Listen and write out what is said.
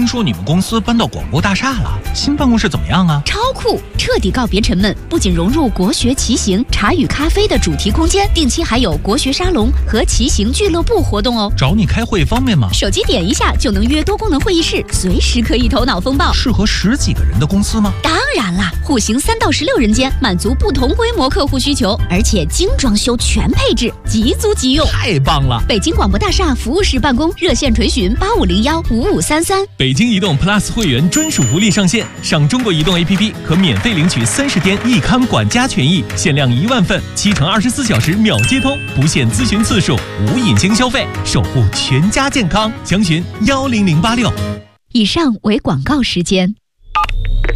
听说你们公司搬到广播大厦了，新办公室怎么样啊？ 超酷，彻底告别沉闷，不仅融入国学骑行、茶与咖啡的主题空间，定期还有国学沙龙和骑行俱乐部活动哦。 找你开会方便吗？ 手机点一下就能约多功能会议室，随时可以头脑风暴。 适合10几个人的公司吗？ 当然啦，户型3到16人间，满足不同规模客户需求，而且精装修全配置，即租即用， 太棒了！ 北京广播大厦服务室办公，热线垂询85015533。 北京移动 Plus 会员专属福利上线，上中国移动 APP 可免费领取30天益康管家权益，限量1万份，7乘24小时秒接通，不限咨询次数，无隐形消费，守护全家健康。详询10086。 以上为广告时间。